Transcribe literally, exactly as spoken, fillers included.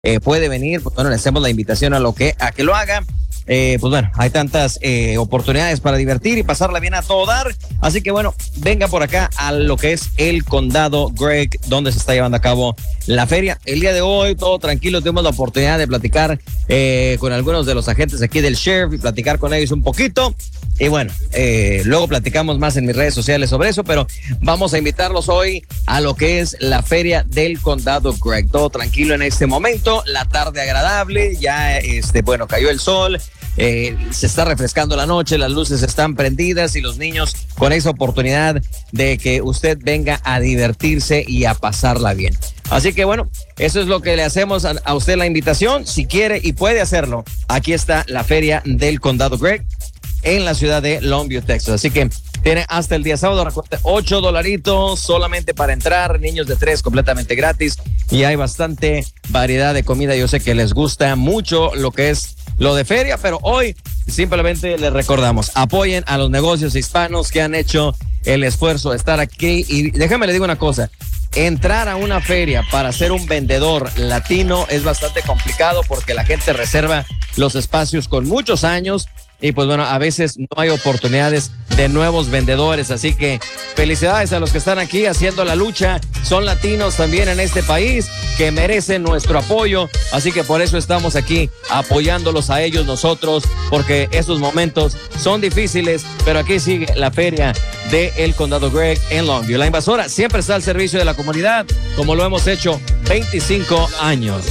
eh, puede venir, pues bueno, le hacemos la invitación a lo que a que lo haga. Eh, pues bueno, hay tantas eh, oportunidades para divertir y pasarla bien a todo dar. Así que bueno, venga por acá a lo que es el Condado Gregg, donde se está llevando a cabo la feria. El día de hoy, todo tranquilo, tuvimos la oportunidad de platicar eh, con algunos de los agentes aquí del sheriff y platicar con ellos un poquito. Y bueno, eh, luego platicamos más en mis redes sociales sobre eso, pero vamos a invitarlos hoy a lo que es la feria del Condado Gregg. Todo tranquilo en este momento, la tarde agradable, ya este, bueno, cayó el sol. Eh, se está refrescando la noche, las luces están prendidas y los niños con esa oportunidad de que usted venga a divertirse y a pasarla bien. Así que bueno, eso es lo que le hacemos a, a usted la invitación. Si quiere y puede hacerlo, aquí está la feria del Condado Gregg en la ciudad de Longview, Texas. Así que tiene hasta el día sábado, recuerde, ocho dolaritos solamente para entrar, niños de tres completamente gratis y hay bastante variedad de comida. Yo sé que les gusta mucho lo que es lo de feria, pero hoy simplemente les recordamos, apoyen a los negocios hispanos que han hecho el esfuerzo de estar aquí. Y déjame le digo una cosa, entrar a una feria para ser un vendedor latino es bastante complicado porque la gente reserva los espacios con muchos años y pues bueno, a veces no hay oportunidades de nuevos vendedores, así que felicidades a los que están aquí haciendo la lucha, son latinos también en este país que merecen nuestro apoyo, así que por eso estamos aquí apoyándolos a ellos nosotros, porque estos momentos son difíciles, pero aquí sigue la feria del Condado Gregg en Longview. La invasora siempre está al servicio de la comunidad, como lo hemos hecho veinticinco años.